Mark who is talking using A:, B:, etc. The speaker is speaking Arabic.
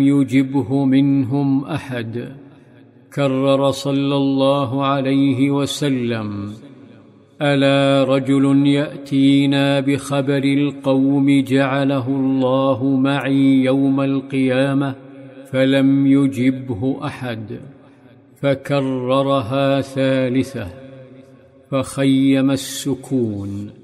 A: يجبه منهم أحد. كرر صلى الله عليه وسلم: ألا رجل يأتينا بخبر القوم جعله الله معي يوم القيامة؟ فلم يجبه أحد، فكررها ثالثة، فخيم السكون.